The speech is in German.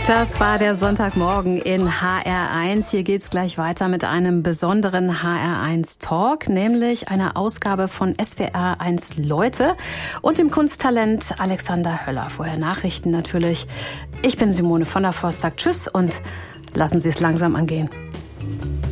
Das war der Sonntagmorgen in HR1. Hier geht's gleich weiter mit einem besonderen HR1 Talk, nämlich einer Ausgabe von SWR1 Leute und dem Kunsttalent Alexander Höller. Vorher Nachrichten natürlich. Ich bin Simone von der Forst, sagt Tschüss und lassen Sie es langsam angehen.